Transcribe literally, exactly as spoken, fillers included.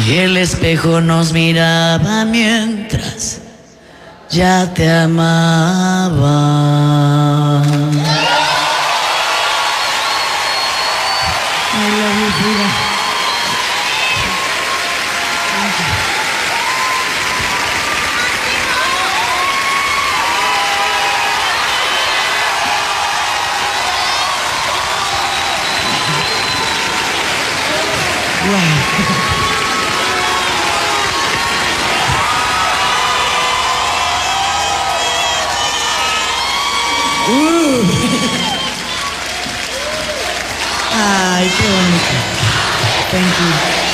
Y el espejo nos miraba mientras ya te amaba. I love you, Frida. Wow. Uh. Ay, qué bonito. Thank you.